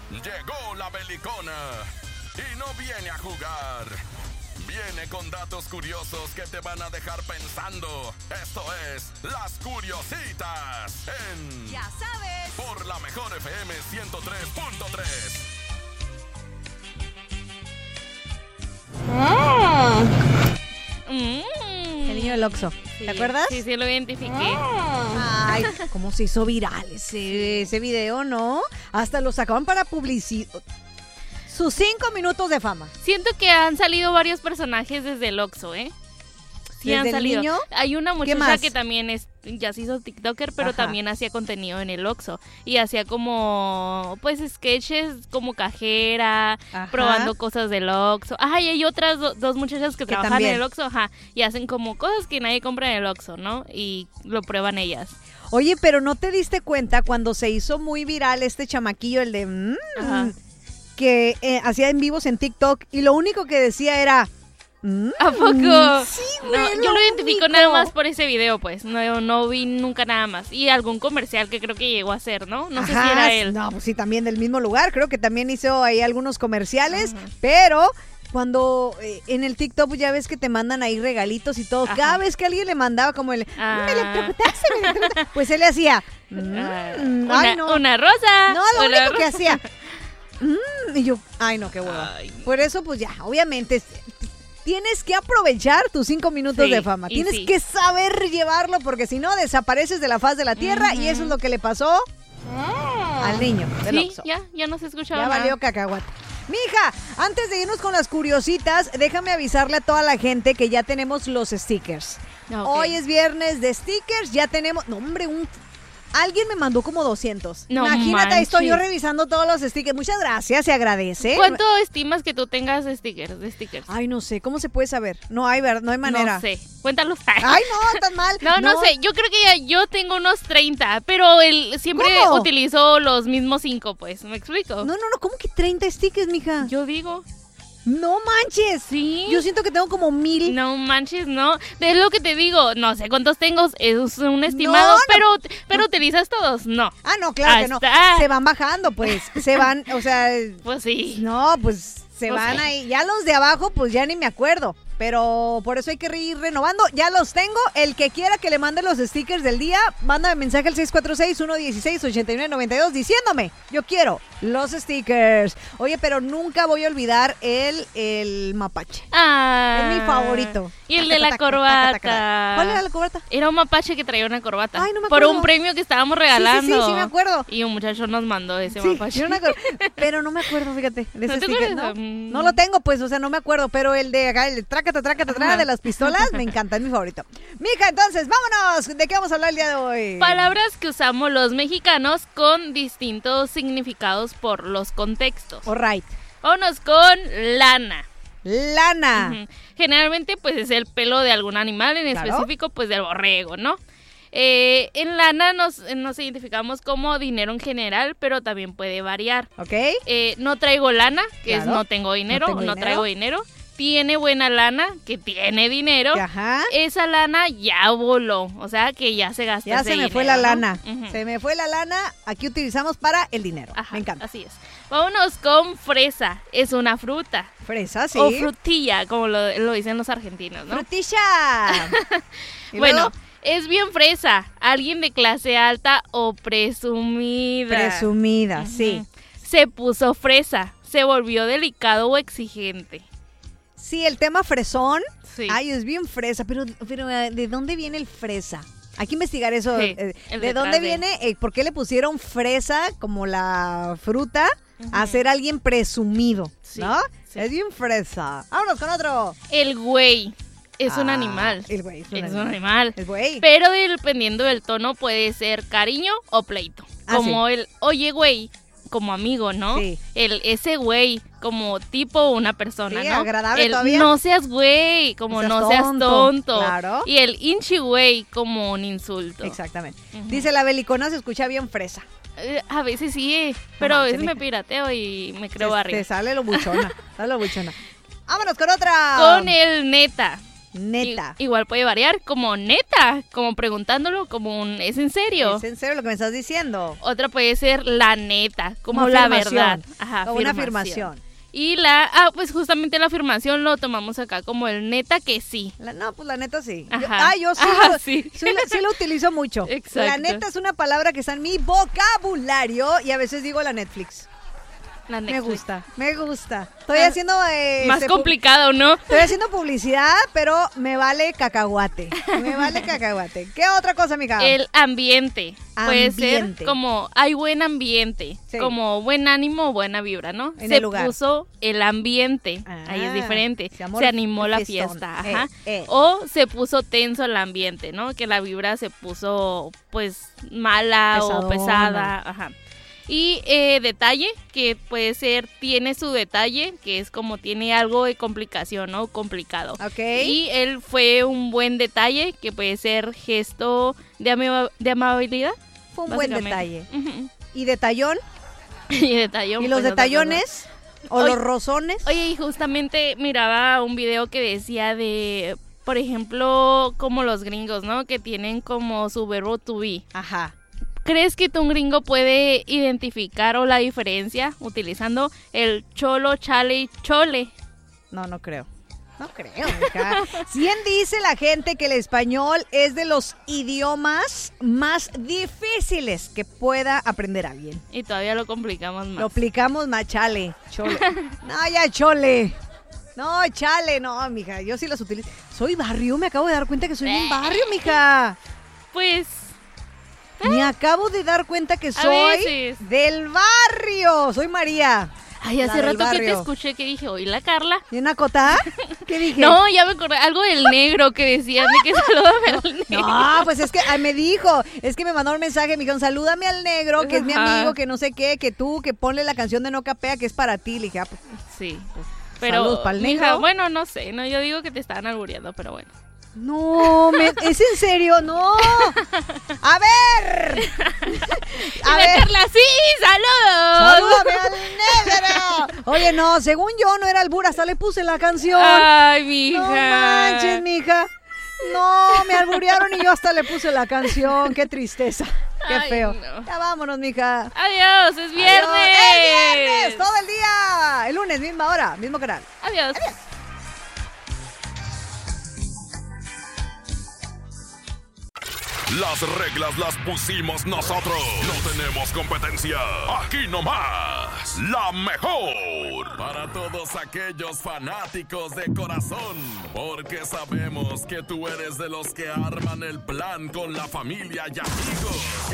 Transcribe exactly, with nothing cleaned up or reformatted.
Llegó la belicona y no viene a jugar. Viene con datos curiosos que te van a dejar pensando. Esto es Las Curiositas en... Ya sabes. Por la mejor F M ciento tres punto tres. Mm. El niño del Oxxo, Sí, ¿te acuerdas? Sí, sí, lo identifiqué. Ay, cómo se hizo viral ese, ese video, ¿no? Hasta lo sacaban para publicidad. Sus cinco minutos de fama. Siento que han salido varios personajes desde el Oxxo, ¿eh? Sí ¿Desde han el salido. niño? Hay una ¿Qué muchacha más? que también es, ya se hizo TikToker, pero Ajá. también hacía contenido en el Oxxo. Y hacía como, pues, sketches como cajera, Ajá. probando cosas del Oxxo. Ajá, y hay otras do- dos muchachas que, Que trabajan también. en el Oxxo, ajá. Y hacen como cosas que nadie compra en el Oxxo, ¿no? Y lo prueban ellas. Oye, pero ¿no te diste cuenta cuando se hizo muy viral este chamaquillo, el de... mm, Ajá. que eh, hacía en vivos en TikTok y lo único que decía era... mm, ¿A poco? Sí, güey, No, lo yo lo identifico único. nada más por ese video, pues. No, no vi nunca nada más. Y algún comercial que creo que llegó a hacer, ¿no? No sé si Ajá, era él. No, pues sí, también del mismo lugar. Creo que también hizo ahí algunos comerciales, Ajá. pero cuando eh, en el TikTok pues, ya ves que te mandan ahí regalitos y todo. Ajá. Cada vez que alguien le mandaba como el... Ah. Me electrocutaste, me electrocutaste", pues él le hacía... mm, Ah, ay, una, no. una rosa. No, lo una único que rosa. hacía... mm, y yo, ay no, qué hueva. Ay. Por eso pues ya, obviamente... es- Tienes que aprovechar tus cinco minutos Sí, de fama. y Tienes sí. que saber llevarlo porque si no desapareces de la faz de la tierra y eso es lo que le pasó al niño del Sí, Oxxo. ya, ya no se escuchaba Ya nada. valió cacahuate. Mija, antes de irnos con las curiositas, déjame avisarle a toda la gente que ya tenemos los stickers. Ok. Hoy es viernes de stickers, ya tenemos... No, hombre, un... Alguien me mandó como doscientos. No Imagínate, ahí estoy yo manches. revisando todos los stickers. Muchas gracias, se agradece. ¿Cuánto estimas que tú tengas de stickers? De stickers? Ay, no sé, ¿cómo se puede saber? No hay, ver- no hay manera. No sé. Cuéntalos. Ay, no, tan mal. No, no, sé, yo creo que ya yo tengo unos treinta, pero él siempre ¿Cómo? utilizo los mismos cinco, pues, ¿me explico? No, no, no, ¿cómo que treinta stickers, mija? Yo digo, No manches. sí. Yo siento que tengo como mil. No manches, no. Es lo que te digo, no sé cuántos tengo, es un estimado, No, no. pero pero utilizas todos, no. Ah, no, claro Ahí que no. está. Se van bajando, pues. Se van, o sea, Pues sí. no, pues se Pues van sí. ahí. Ya los de abajo, pues ya ni me acuerdo. Pero por eso hay que ir renovando. Ya los tengo. El que quiera que le mande los stickers del día, mándame mensaje al seis cuatro seis, uno uno seis, ocho nueve nueve dos diciéndome, yo quiero los stickers. Oye, pero nunca voy a olvidar el, el mapache. Ah. Es mi favorito. Y el de Taca, la taca, taca, taca, taca. corbata. ¿Cuál era la corbata? Era un mapache que traía una corbata. Ay, no me Por acuerdo. un premio que estábamos Sí, sí, regalando. sí, sí, me acuerdo. Y un muchacho nos mandó ese Sí, mapache. yo no me acuerdo, pero no me acuerdo, fíjate, de ¿No ese te sticker, acuerdas? ¿no? Mm. No lo tengo, pues, o sea, no me acuerdo, pero el de acá, el de trácata, trácata, trácata, de las pistolas, me encanta, es mi favorito. Mija, entonces, vámonos, ¿de qué vamos a hablar el día de hoy? Palabras que usamos los mexicanos con distintos significados por los contextos. All right. Vámonos con lana. Lana. Ujú. Generalmente pues es el pelo de algún animal, en Claro. específico pues del borrego, ¿no? Eh, en lana nos, nos identificamos como dinero en general, pero también puede variar. ¿Ok? Eh, no traigo lana, que es Claro. no tengo dinero, no, tengo dinero. traigo dinero. Tiene buena lana, que tiene dinero. Ajá. Esa lana ya voló, o sea que ya se gastó Ya ese se me fue dinero, la ¿no? lana. Ujú. Se me fue la lana. Aquí utilizamos para el dinero. Ajá, me encanta. así es. Vámonos con fresa, es una fruta. Fresa, sí. O frutilla, como lo, lo dicen los argentinos, ¿no? Frutilla. ¿Y Bueno, luego? es bien fresa, alguien de clase alta o presumida. Presumida, Ujú. sí. Se puso fresa, se volvió delicado o exigente. Sí, el tema fresón. Sí. Ay, es bien fresa, pero, pero eh, ¿de dónde viene el fresa? Hay que investigar eso. Sí, eh, el ¿De detrás dónde de- viene? eh, ¿Por qué le pusieron fresa como la fruta Ujú. a ser alguien presumido? Sí, ¿No? sí. Es bien fresa. Vámonos con otro. El güey es un Ah, animal. El güey. Es un Es un animal. animal. El güey. Pero dependiendo del tono puede ser cariño o pleito. Ah, Como el oye güey, como amigo, ¿no? Sí. El ese güey, como tipo una persona, Sí, ¿no? agradable el todavía. no seas güey, como No seas no seas tonto. tonto. Claro. Y el inchi güey, como un insulto. Exactamente. Ujú. Dice la belicona, se escucha bien fresa. Eh, a veces sí, pero a manches, veces me mija. pirateo y me creo Te, barrio. te sale lo buchona. Sale lo buchona. Vámonos con otra. Con el neta. Neta. I- igual puede variar como neta, como preguntándolo, como un ¿es en serio? ¿Es en serio lo que me estás diciendo? Otra puede ser la neta, como Una la afirmación. verdad. Ajá, Como una afirmación. Y la, ah, pues justamente la afirmación lo tomamos acá como el neta que sí. La- no, pues la neta sí. Yo- Ajá. ah, yo sí, Ajá, lo, sí. sí lo- sí lo utilizo mucho. Exacto. La neta es una palabra que está en mi vocabulario y a veces digo la Netflix. La Me Netflix. gusta, me gusta. Estoy Ah, haciendo... eh, Más este, pu- complicado, ¿no? Estoy haciendo publicidad, pero me vale cacahuate. Me vale cacahuate. ¿Qué otra cosa, mija? El ambiente. Puede Ambiente. ser como hay buen ambiente, Sí. como buen ánimo o buena vibra, ¿no? En Se el lugar. puso el ambiente. Ah, Ahí es diferente. se armó Se el animó la fiestón. fiesta. Eh, Ajá. eh. O se puso tenso el ambiente, ¿no? Que la vibra se puso pues mala Pesadona. o pesada. Ajá. Y eh, detalle, que puede ser, tiene su detalle, que es como tiene algo de complicación, ¿no? Complicado. Ok. Y él fue un buen detalle, que puede ser gesto de, ama- de amabilidad. Fue un buen básicamente. detalle. Ujú. ¿Y detallón? Y detallón. ¿Y los pues, otra detallones? ¿O Oye. los rozones? cosa. Oye, y justamente miraba un video que decía de, por ejemplo, como los gringos, ¿no? Que tienen como su verbo to be. Ajá. ¿Crees que tú, un gringo, puede identificar o la diferencia utilizando el cholo, chale y chole? No, no creo. No creo, hija. Bien dice la gente que el español es de los idiomas más difíciles que pueda aprender alguien. Y todavía lo complicamos más. Lo aplicamos más, chale, chole. No, ya chole. No, chale, no, mija, yo sí los utilizo. Soy barrio, me acabo de dar cuenta que soy un barrio, mija. Pues, Me acabo de dar cuenta que A soy veces. del barrio. Soy María. ay, La hace del rato que te barrio. escuché que dije, oye, la Carla. ¿Y una cota? ¿Qué dije? No, ya me acordé, algo del negro que decías, de que salúdame al negro. No, pues es que ay, me dijo, es que me mandó un mensaje, me dijeron, salúdame al negro, que es mi Ajá. amigo, que no sé qué, que tú, que ponle la canción de No Capea, que es para ti. Le dije, ah, pues, Sí, pero, Saludos pa'l mija, negro. bueno, no sé, no, yo digo que te estaban albureando, pero bueno. no, me- ¿es en serio? No. A ver. Y A la ver. Carla, sí, saludos. Salúdame al negro. Oye, no, según yo no era albur, hasta le puse la canción. Ay, mija. No manches, mija. No, me alburearon y yo hasta le puse la canción. Qué tristeza. Qué Ay, feo. no. Ya vámonos, mija. Adiós, es viernes. Adiós. ¡Es viernes! Todo el día. El lunes, misma hora, mismo canal. Adiós. Las reglas las pusimos nosotros. No tenemos competencia. Aquí nomás. La mejor. Para todos aquellos fanáticos de corazón. Porque sabemos que tú eres de los que arman el plan con la familia y amigos.